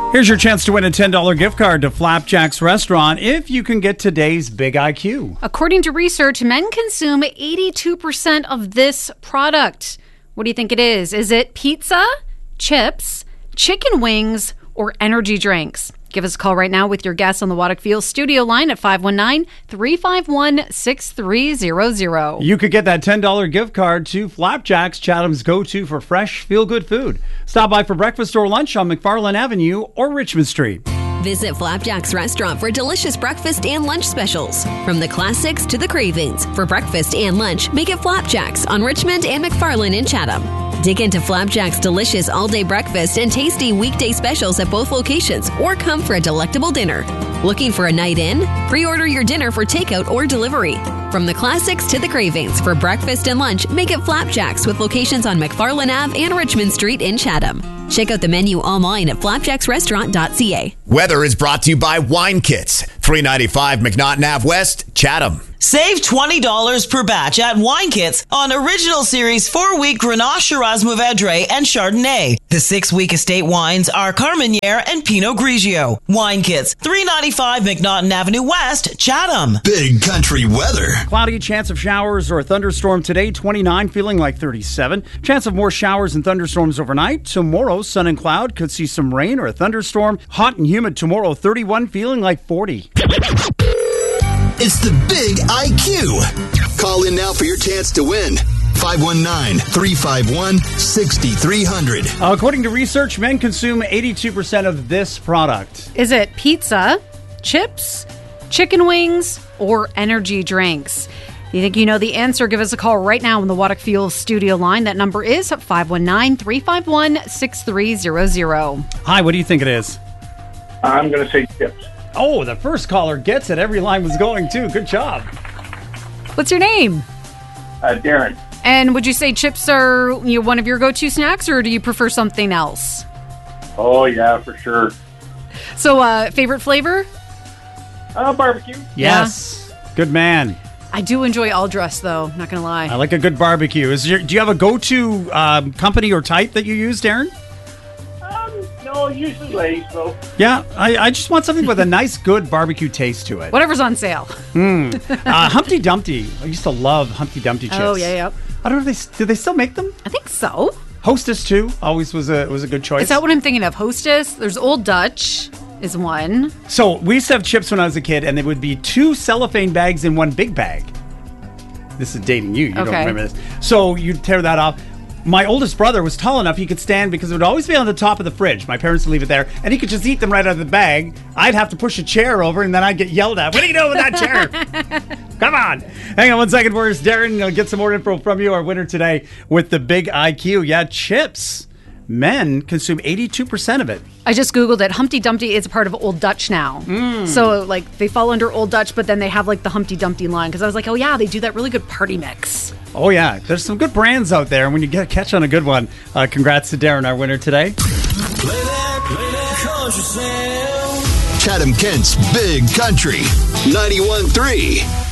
Here's your chance to win a $10 gift card to Flapjack's Restaurant if you can get today's Big IQ. According to research, men consume 82% of this product. What do you think it is? Is it pizza, chips, chicken wings, or energy drinks? Give us a call right now with your guess on the Waddick Field studio line at 519-351-6300. You could get that $10 gift card to Flapjack's, Chatham's go-to for fresh, feel-good food. Stop by for breakfast or lunch on McFarland Avenue or Richmond Street. Visit Flapjack's Restaurant for delicious breakfast and lunch specials. From the classics to the cravings. For breakfast and lunch, make it Flapjack's on Richmond and McFarland in Chatham. Dig into Flapjack's delicious all-day breakfast and tasty weekday specials at both locations, or come for a delectable dinner. Looking for a night in? Pre-order your dinner for takeout or delivery. From the classics to the cravings, for breakfast and lunch, make it Flapjack's with locations on McFarland Ave and Richmond Street in Chatham. Check out the menu online at flapjacksrestaurant.ca. Weather is brought to you by Wine Kits, 395 McNaughton Ave West, Chatham. Save $20 per batch at Wine Kits on Original Series 4-week Grenache, Shiraz, Mourvedre, and Chardonnay. The 6-week estate wines are Carmenere and Pinot Grigio. Wine Kits, 395 McNaughton Avenue West, Chatham. Big country weather. Cloudy, chance of showers or a thunderstorm today, 29, feeling like 37. Chance of more showers and thunderstorms overnight. Tomorrow, sun and cloud, could see some rain or a thunderstorm. Hot and humid tomorrow, 31, feeling like 40. It's the Big IQ. Call in now for your chance to win. 519-351-6300. According to research, men consume 82% of this product. Is it pizza, chips, chicken wings, or energy drinks? If you think you know the answer, give us a call right now on the Waddick Field studio line. That number is 519-351-6300. Hi, what do you think it is? I'm going to say chips. Oh, the first caller gets it. Every line was going, too. Good job. What's your name? Darren. And would you say chips are one of your go-to snacks, or do you prefer something else? Oh, yeah, for sure. So, favorite flavor? Barbecue. Yes. Yeah. Good man. I do enjoy all dress, though. Not going to lie. I like a good barbecue. Do you have a go-to company or type that you use, Darren? No, usually Lay's, though. Yeah, I just want something with a nice, good barbecue taste to it. Whatever's on sale. Humpty Dumpty. I used to love Humpty Dumpty chips. Oh, yeah. I don't know do they still make them? I think so. Hostess, too, always was a good choice. Is that what I'm thinking of? Hostess? There's Old Dutch is one. So we used to have chips when I was a kid, and there would be 2 cellophane bags in one big bag. This is dating you. You don't remember this. So you'd tear that off. My oldest brother was tall enough he could stand because it would always be on the top of the fridge. My parents would leave it there, and he could just eat them right out of the bag. I'd have to push a chair over, and then I'd get yelled at. What are you doing with that chair? Come on. Hang on 1 second for us, Darren. I'll get some more info from you, our winner today, with the Big IQ. Yeah, chips. Men consume 82% of it. I just Googled it. Humpty Dumpty is a part of Old Dutch now. So, they fall under Old Dutch, but then they have, the Humpty Dumpty line. Because I was like, oh, yeah, they do that really good party mix. Oh, yeah. There's some good brands out there. And when you catch on a good one, congrats to Darren, our winner today. Play that country sound. Chatham Kent's Big Country 91.3.